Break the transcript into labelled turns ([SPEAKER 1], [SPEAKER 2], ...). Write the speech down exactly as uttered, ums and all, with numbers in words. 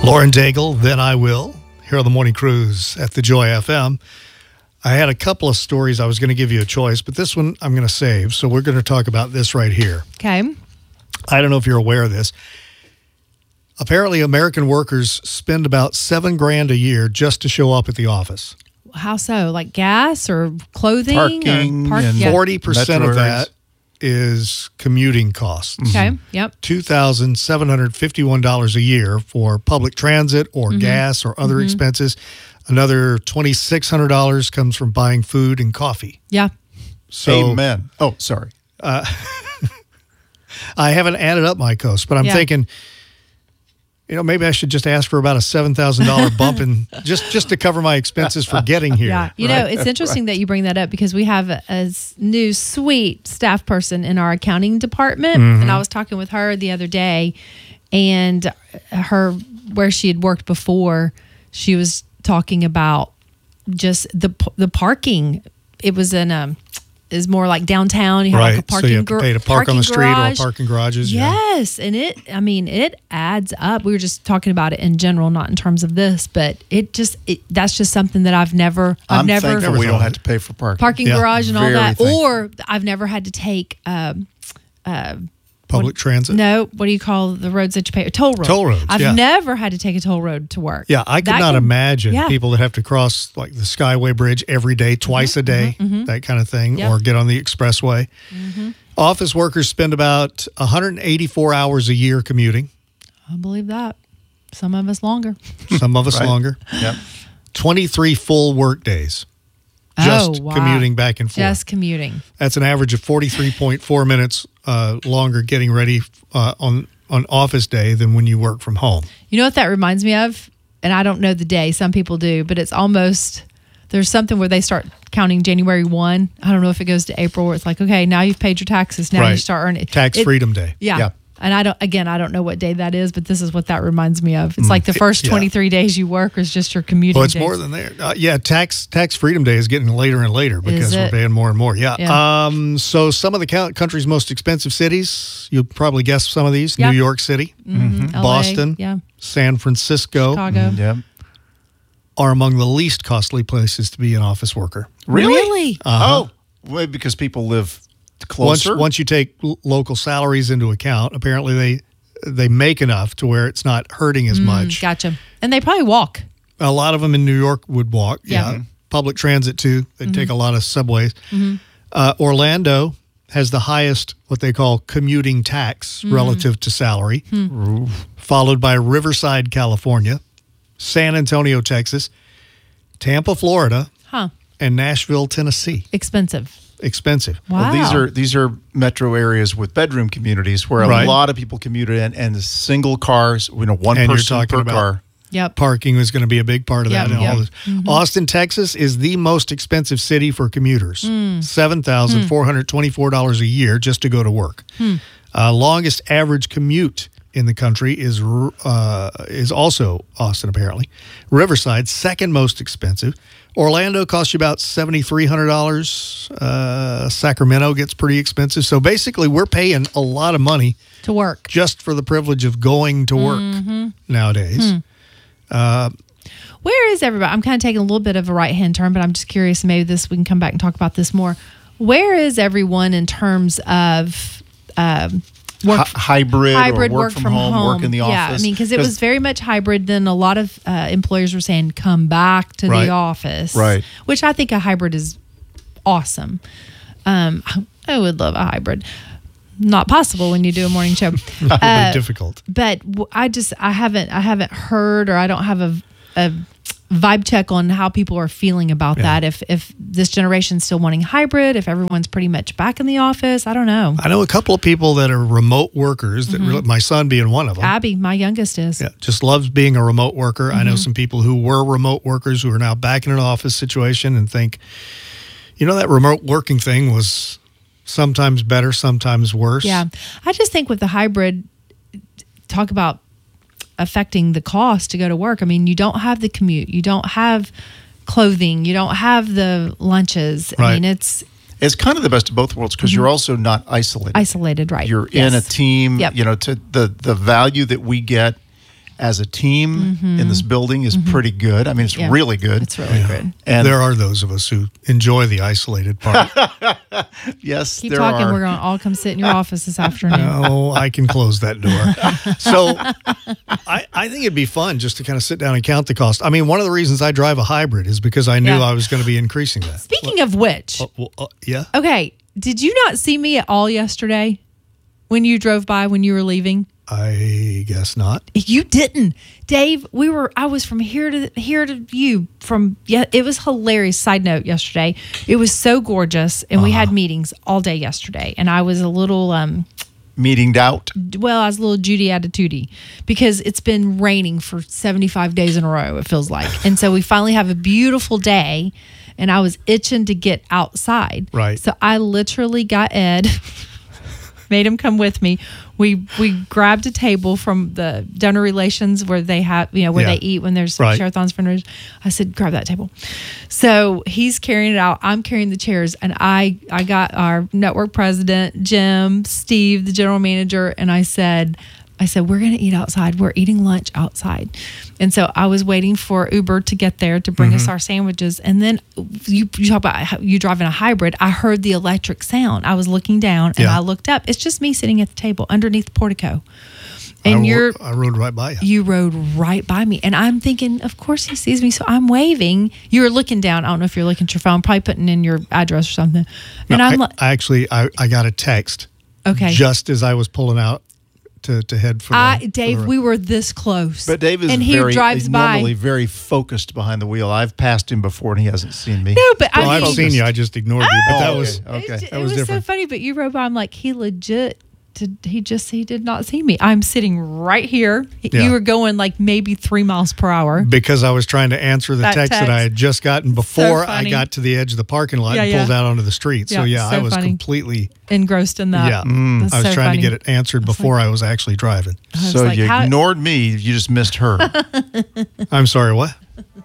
[SPEAKER 1] Lauren Daigle, Then I Will, here on the Morning Cruise at the Joy F M. I had a couple of stories I was going to give you a choice, but this one I'm going to save. So we're going to talk about this right here.
[SPEAKER 2] Okay.
[SPEAKER 1] I don't know if you're aware of this. Apparently, American workers spend about seven grand a year just to show up at the office.
[SPEAKER 2] How so? Like gas or clothing?
[SPEAKER 3] Parking
[SPEAKER 2] or park-
[SPEAKER 3] and-
[SPEAKER 2] yeah.
[SPEAKER 1] forty percent of
[SPEAKER 3] Metro
[SPEAKER 1] that is commuting costs.
[SPEAKER 2] Okay. Yep.
[SPEAKER 1] two thousand seven hundred fifty-one dollars a year for public transit or gas or other expenses. Another two thousand six hundred dollars comes from buying food and coffee.
[SPEAKER 2] Yeah.
[SPEAKER 1] So
[SPEAKER 3] Amen. Oh, sorry.
[SPEAKER 1] I haven't added up my costs, but I'm
[SPEAKER 2] Yeah.
[SPEAKER 1] thinking, you know, maybe I should just ask for about a seven thousand dollars bump in just, just to cover my expenses for getting here.
[SPEAKER 2] Yeah. You know, it's interesting that you bring that up because we have a, a s- new sweet staff person in our accounting department. And I was talking with her the other day, and her, where she had worked before, she was talking about just the p- the parking. It was in um is more like downtown. You have
[SPEAKER 1] Right.
[SPEAKER 2] like a parking
[SPEAKER 1] so you have to
[SPEAKER 2] gar-
[SPEAKER 1] pay to park on the street
[SPEAKER 2] garage.
[SPEAKER 1] or parking garages. Yeah.
[SPEAKER 2] Yes, and it, I mean, it adds up. We were just talking about it in general, not in terms of this, but it just, it, that's just something that I've never, I've
[SPEAKER 3] I'm
[SPEAKER 2] never,
[SPEAKER 3] thankful
[SPEAKER 1] Never
[SPEAKER 3] we
[SPEAKER 1] thought
[SPEAKER 3] don't
[SPEAKER 1] of
[SPEAKER 3] have
[SPEAKER 1] it.
[SPEAKER 3] to pay for parking.
[SPEAKER 2] parking
[SPEAKER 1] Yeah.
[SPEAKER 2] garage and all
[SPEAKER 3] Very
[SPEAKER 2] that,
[SPEAKER 3] thankful.
[SPEAKER 2] or I've never had to take, um, uh,
[SPEAKER 1] Public transit.
[SPEAKER 2] no, what do you call the roads that you pay? A toll road.
[SPEAKER 1] Toll roads,
[SPEAKER 2] I've
[SPEAKER 1] yeah.
[SPEAKER 2] never had to take a toll road to work.
[SPEAKER 1] Yeah, I could
[SPEAKER 2] That
[SPEAKER 1] not
[SPEAKER 2] can-
[SPEAKER 1] imagine
[SPEAKER 2] yeah.
[SPEAKER 1] people that have to cross like the Skyway Bridge every day, twice a day, that kind of thing,
[SPEAKER 2] Yep.
[SPEAKER 1] or get on the expressway. Office workers spend about one hundred eighty-four hours a year commuting,
[SPEAKER 2] I believe that. Some of us longer.
[SPEAKER 1] some of us
[SPEAKER 3] Right.
[SPEAKER 1] longer.
[SPEAKER 3] Yep.
[SPEAKER 1] twenty-three full work days just
[SPEAKER 2] Oh, wow.
[SPEAKER 1] commuting back and forth.
[SPEAKER 2] Just commuting.
[SPEAKER 1] That's an average of forty-three point four minutes uh, longer getting ready uh, on, on office day than when you work from home.
[SPEAKER 2] You know what that reminds me of? And I don't know the day. Some people do, but it's almost, there's something where they start counting January first. I don't know if it goes to April where it's like, okay, now you've paid your taxes. Now you
[SPEAKER 1] Right.
[SPEAKER 2] start earning.
[SPEAKER 1] Tax
[SPEAKER 2] It-
[SPEAKER 1] Freedom Day.
[SPEAKER 2] Yeah.
[SPEAKER 3] Yeah.
[SPEAKER 2] And I don't, again, I don't know what day that is, but this is what that reminds me of. It's like the first
[SPEAKER 1] yeah.
[SPEAKER 2] twenty-three days you work is just your commuting
[SPEAKER 1] Well, it's
[SPEAKER 2] days.
[SPEAKER 1] more than that. Uh, yeah, tax tax freedom day is getting later and later because we're
[SPEAKER 2] it?
[SPEAKER 1] paying more and more. Yeah.
[SPEAKER 2] Yeah.
[SPEAKER 1] Um. So some of the count- country's most expensive cities, you'll probably guess some of these:
[SPEAKER 2] Yeah.
[SPEAKER 1] New York City,
[SPEAKER 2] Mhm. L A,
[SPEAKER 1] Boston,
[SPEAKER 2] yeah,
[SPEAKER 1] San Francisco,
[SPEAKER 2] Chicago.
[SPEAKER 3] Yep.
[SPEAKER 1] are among the least costly places to be an office worker.
[SPEAKER 3] Really?
[SPEAKER 2] Really?
[SPEAKER 1] Uh-huh.
[SPEAKER 3] Oh, well, because people live
[SPEAKER 1] Once
[SPEAKER 3] closer.
[SPEAKER 1] once you take l- local salaries into account, apparently they they make enough to where it's not hurting as much.
[SPEAKER 2] Gotcha. And they probably walk.
[SPEAKER 1] A lot of them in New York would walk.
[SPEAKER 2] Yeah.
[SPEAKER 1] Yeah. Public transit too. They'd take a lot of subways. Uh, Orlando has the highest, what they call commuting tax relative to salary, followed by Riverside, California, San Antonio, Texas, Tampa, Florida,
[SPEAKER 2] Huh.
[SPEAKER 1] and Nashville, Tennessee.
[SPEAKER 2] Expensive.
[SPEAKER 1] Expensive.
[SPEAKER 2] Wow.
[SPEAKER 3] Well, these are these are metro areas with bedroom communities where a
[SPEAKER 1] Right.
[SPEAKER 3] lot of people commute in, and the single cars, you know, one
[SPEAKER 1] And you're
[SPEAKER 3] person
[SPEAKER 1] talking
[SPEAKER 3] per
[SPEAKER 1] about-
[SPEAKER 3] car.
[SPEAKER 2] Yep.
[SPEAKER 1] Parking is going to be a big part of
[SPEAKER 2] Yep,
[SPEAKER 1] that. And
[SPEAKER 2] yep.
[SPEAKER 1] all this. Austin, Texas is the most expensive city for commuters. seven thousand four hundred twenty-four dollars a year just to go to work. Uh, longest average commute in the country is uh, is also Austin, apparently. Riverside, second most expensive. Orlando costs you about seven thousand three hundred dollars. Uh, Sacramento gets pretty expensive. So basically, we're paying a lot of money
[SPEAKER 2] To work.
[SPEAKER 1] just for the privilege of going to work nowadays.
[SPEAKER 2] Where is everybody? I'm kind of taking a little bit of a right hand turn, but I'm just curious. Maybe this we can come back and talk about this more. Where is everyone in terms of um, work,
[SPEAKER 3] Hy- hybrid,
[SPEAKER 2] hybrid
[SPEAKER 3] or work, from, home, work in the office?
[SPEAKER 2] Yeah, I mean, because it was very much hybrid. Then a lot of uh, employers were saying, "Come back to
[SPEAKER 1] Right.
[SPEAKER 2] the office,"
[SPEAKER 3] Right.
[SPEAKER 2] Which I think a hybrid is awesome. Um, I would love a hybrid. Not possible when you do a morning show.
[SPEAKER 1] That would
[SPEAKER 2] Uh,
[SPEAKER 1] be difficult.
[SPEAKER 2] but w- I just I haven't I haven't heard or I don't have a, a vibe check on how people are feeling about
[SPEAKER 1] Yeah.
[SPEAKER 2] that. If if this generation's still wanting hybrid, if everyone's pretty much back in the office, I don't know.
[SPEAKER 1] I know a couple of people that are remote workers. That really, my son being one of them.
[SPEAKER 2] Abby, my youngest is.
[SPEAKER 1] Yeah, just loves being a remote worker. I know some people who were remote workers who are now back in an office situation and think, you know, that remote working thing was sometimes better, sometimes worse.
[SPEAKER 2] Yeah. I just think with the hybrid, talk about affecting the cost to go to work. I mean, you don't have the commute, you don't have clothing, you don't have the lunches. I
[SPEAKER 1] Right.
[SPEAKER 2] mean, it's
[SPEAKER 3] It's kind of the best of both worlds because you're also not isolated.
[SPEAKER 2] isolated, right?
[SPEAKER 3] You're
[SPEAKER 2] Yes.
[SPEAKER 3] in a team.
[SPEAKER 2] Yep.
[SPEAKER 3] You know, to the the value that we get as a team
[SPEAKER 2] Mm-hmm.
[SPEAKER 3] in this building is pretty good. I mean, it's
[SPEAKER 2] Yeah.
[SPEAKER 3] really good.
[SPEAKER 2] It's really good.
[SPEAKER 3] And
[SPEAKER 1] there are those of us who enjoy the isolated part.
[SPEAKER 3] yes,
[SPEAKER 2] Keep
[SPEAKER 3] there
[SPEAKER 2] talking.
[SPEAKER 3] are.
[SPEAKER 2] We're going to all come sit in your office this afternoon.
[SPEAKER 1] No, I can close that door. So I, I think it'd be fun just to kind of sit down and count the cost. I mean, one of the reasons I drive a hybrid is because I knew
[SPEAKER 2] Yeah.
[SPEAKER 1] I was going to be increasing that.
[SPEAKER 2] Speaking of which,
[SPEAKER 1] Uh, well, uh, yeah.
[SPEAKER 2] okay, did you not see me at all yesterday when you drove by when you were leaving?
[SPEAKER 1] I guess not.
[SPEAKER 2] You didn't, Dave. We were. I was from here to here to you. From yeah, it was hilarious. Side note: yesterday, it was so gorgeous, and we had meetings all day yesterday. And I was a little, um,
[SPEAKER 3] Meetinged out.
[SPEAKER 2] well, I was a little Judy attitudey because it's been raining for seventy-five days in a row. It feels like, and so we finally have a beautiful day, and I was itching to get outside.
[SPEAKER 1] Right.
[SPEAKER 2] So I literally got Ed. Made him come with me. We we grabbed a table from the donor relations where they have, you know, where
[SPEAKER 1] Yeah.
[SPEAKER 2] they eat when there's
[SPEAKER 1] Right.
[SPEAKER 2] share-a-thons for donors. I said, grab that table. So he's carrying it out. I'm carrying the chairs, and I I got our network president, Jim, Steve, the general manager, and I said. I said, we're going to eat outside. We're eating lunch outside. And so I was waiting for Uber to get there to bring us our sandwiches. And then you, you talk about how you driving a hybrid. I heard the electric sound. I was looking down and
[SPEAKER 1] Yeah.
[SPEAKER 2] I looked up. It's just me sitting at the table underneath the portico.
[SPEAKER 1] I,
[SPEAKER 2] And
[SPEAKER 1] wo-
[SPEAKER 2] you're,
[SPEAKER 1] I rode right by you.
[SPEAKER 2] you rode right by me. And I'm thinking, of course he sees me. So I'm waving. You were looking down. I don't know if you're looking at your phone, probably putting in your address or something. And
[SPEAKER 1] No,
[SPEAKER 2] I'm
[SPEAKER 1] I,
[SPEAKER 2] like,
[SPEAKER 1] I actually, I, I got a text
[SPEAKER 2] okay.
[SPEAKER 1] just as I was pulling out to, to head for
[SPEAKER 2] I,
[SPEAKER 1] the, for
[SPEAKER 2] Dave,
[SPEAKER 1] the-
[SPEAKER 2] we were this close.
[SPEAKER 3] But Dave is
[SPEAKER 2] and he
[SPEAKER 3] very,
[SPEAKER 2] drives
[SPEAKER 3] he's
[SPEAKER 2] by.
[SPEAKER 3] normally very focused behind the wheel. I've passed him before and he hasn't seen me.
[SPEAKER 2] No, but
[SPEAKER 1] Well,
[SPEAKER 2] I
[SPEAKER 1] I've
[SPEAKER 2] mean,
[SPEAKER 1] seen you. I just ignored you. But that
[SPEAKER 3] Oh,
[SPEAKER 1] was
[SPEAKER 3] okay. Okay.
[SPEAKER 2] It,
[SPEAKER 1] That
[SPEAKER 2] it
[SPEAKER 1] was
[SPEAKER 2] was, so
[SPEAKER 1] different.
[SPEAKER 2] funny, but you rode by. I'm like, he legit. Did he just? He did not see me. I'm sitting right here.
[SPEAKER 1] Yeah.
[SPEAKER 2] You were going like maybe three miles per hour.
[SPEAKER 1] because I was trying to answer the
[SPEAKER 2] That
[SPEAKER 1] text, that
[SPEAKER 2] text.
[SPEAKER 1] I had just gotten before I
[SPEAKER 2] funny.
[SPEAKER 1] got to the edge of the parking lot
[SPEAKER 2] Yeah,
[SPEAKER 1] and
[SPEAKER 2] yeah.
[SPEAKER 1] pulled out onto the street. So
[SPEAKER 2] Yeah,
[SPEAKER 1] yeah,
[SPEAKER 2] so
[SPEAKER 1] I was
[SPEAKER 2] funny.
[SPEAKER 1] completely
[SPEAKER 2] Engrossed in that.
[SPEAKER 1] yeah.
[SPEAKER 2] That's
[SPEAKER 1] I was
[SPEAKER 2] so
[SPEAKER 1] trying
[SPEAKER 2] funny.
[SPEAKER 1] to get it answered before I was actually driving.
[SPEAKER 2] I was
[SPEAKER 3] So
[SPEAKER 2] like,
[SPEAKER 3] you
[SPEAKER 2] how-
[SPEAKER 3] ignored me. You just missed her.
[SPEAKER 1] I'm sorry, what?